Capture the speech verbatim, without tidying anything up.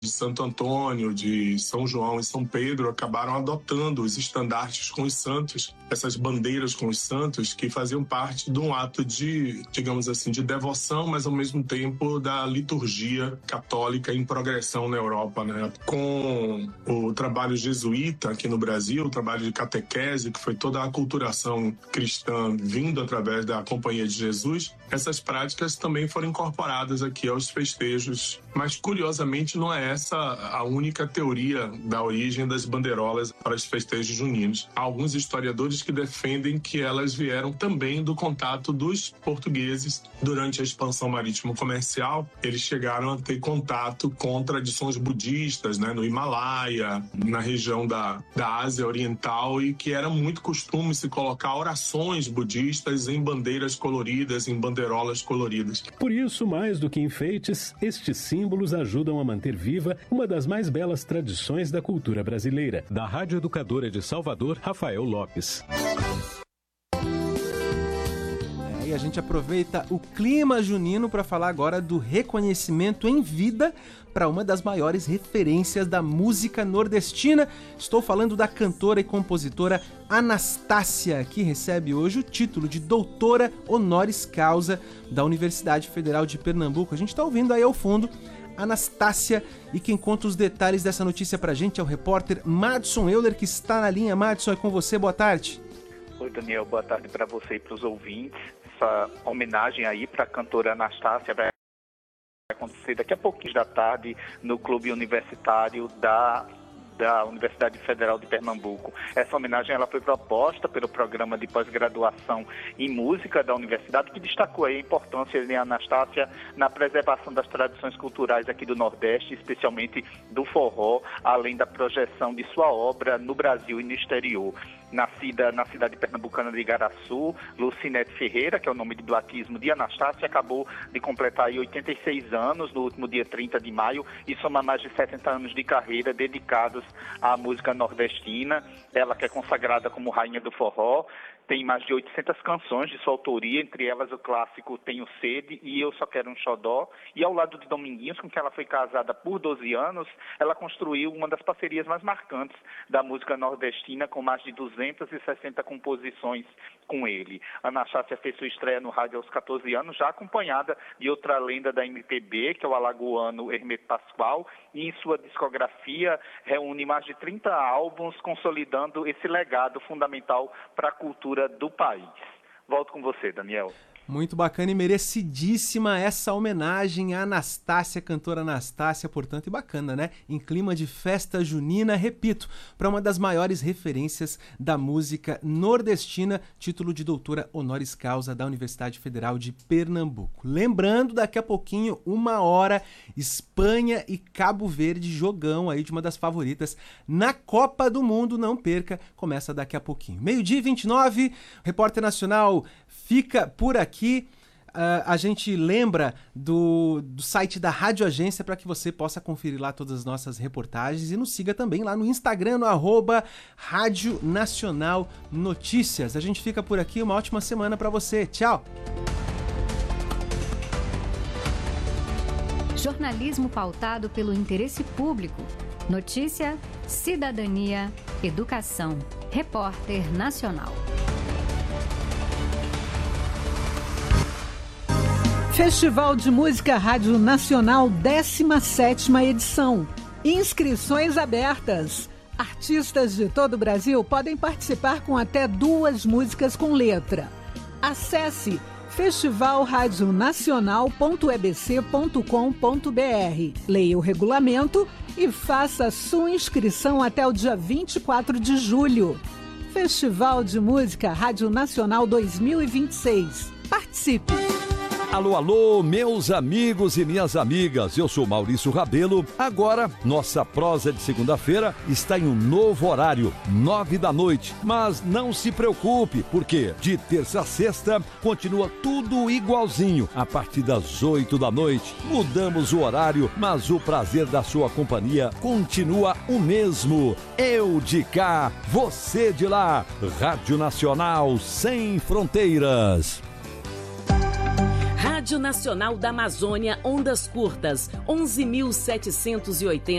de Santo Antônio, de São João e São Pedro acabaram adotando os estandartes com os santos, essas bandeiras com os santos, que faziam parte de um ato de, digamos assim, de devoção, mas ao mesmo tempo da liturgia católica em progressão na Europa, né? Com o trabalho jesuíta aqui no Brasil, o trabalho de catequese, que foi toda a aculturação cristã vindo através da Companhia de Jesus, essas práticas também foram incorporadas aqui aos festejos. Mas, curiosamente, não é essa a única teoria da origem das bandeirolas para os festejos juninos. Há alguns historiadores que defendem que elas vieram também do contato dos portugueses durante a expansão marítimo-comercial. Eles chegaram a ter contato com tradições budistas, né, no Himalaia, na região da, da Ásia Oriental, e que era muito costume se colocar orações budistas em bandeiras coloridas, em bandeirolas coloridas. Por isso, mais do que enfeites, estes símbolos ajudam a manter viva uma das mais belas tradições da cultura brasileira. Da Rádio Educadora de Salvador, Rafael Lopes. É, e a gente aproveita o clima junino para falar agora do reconhecimento em vida para uma das maiores referências da música nordestina. Estou falando da cantora e compositora Anastácia, que recebe hoje o título de doutora honoris causa da Universidade Federal de Pernambuco. A gente está ouvindo aí ao fundo Anastácia, e quem conta os detalhes dessa notícia pra gente é o repórter Madson Euler, que está na linha. Madson, é com você, boa tarde. Oi, Daniel, boa tarde para você e para os ouvintes. Essa homenagem aí para a cantora Anastácia vai acontecer daqui a pouquinho da tarde no Clube Universitário da da Universidade Federal de Pernambuco. Essa homenagem ela foi proposta pelo programa de pós-graduação em música da universidade, que destacou aí a importância de Anastácia na preservação das tradições culturais aqui do Nordeste, especialmente do forró, além da projeção de sua obra no Brasil e no exterior. Nascida na cidade pernambucana de Igaraçu, Lucinete Ferreira, que é o nome de batismo de Anastácia, acabou de completar aí oitenta e seis anos no último dia trinta de maio e soma mais de setenta anos de carreira dedicados à música nordestina. Ela que é consagrada como rainha do forró, tem mais de oitocentas canções de sua autoria, entre elas o clássico Tenho Sede e Eu Só Quero um Xodó. E ao lado de Dominguinhos, com quem ela foi casada por doze anos, ela construiu uma das parcerias mais marcantes da música nordestina, com mais de duzentas e sessenta composições com ele. Anastácia fez sua estreia no rádio aos catorze anos, já acompanhada de outra lenda da M P B, que é o alagoano Hermeto Pascoal, e em sua discografia reúne mais de trinta álbuns, consolidando esse legado fundamental para a cultura do país. Volto com você, Daniel. Muito bacana e merecidíssima essa homenagem à Anastácia, cantora Anastácia, portanto, e bacana, né? Em clima de festa junina, repito, para uma das maiores referências da música nordestina, título de doutora honoris causa da Universidade Federal de Pernambuco. Lembrando, daqui a pouquinho, uma hora, Espanha e Cabo Verde, jogão aí de uma das favoritas na Copa do Mundo, não perca, começa daqui a pouquinho. Meio-dia e vinte e nove, o Repórter Nacional fica por aqui. Uh, a gente lembra do, do site da Rádio Agência para que você possa conferir lá todas as nossas reportagens e nos siga também lá no Instagram, no arroba Rádio Nacional Notícias. A gente fica por aqui, uma ótima semana para você. Tchau! Jornalismo pautado pelo interesse público. Notícia, cidadania, educação. Repórter Nacional. Festival de Música Rádio Nacional, décima sétima edição. Inscrições abertas. Artistas de todo o Brasil podem participar com até duas músicas com letra. Acesse festival rádio nacional ponto e b c ponto com ponto b r. Leia o regulamento e faça sua inscrição até o dia vinte e quatro de julho. Festival de Música Rádio Nacional dois mil e vinte e seis. Participe! Alô, alô, meus amigos e minhas amigas, eu sou Maurício Rabelo. Agora, nossa prosa de segunda-feira está em um novo horário, nove da noite. Mas não se preocupe, porque de terça a sexta continua tudo igualzinho. A partir das oito da noite, mudamos o horário, mas o prazer da sua companhia continua o mesmo. Eu de cá, você de lá. Rádio Nacional Sem Fronteiras. Rádio Nacional da Amazônia, ondas curtas, onze mil setecentos e oitenta.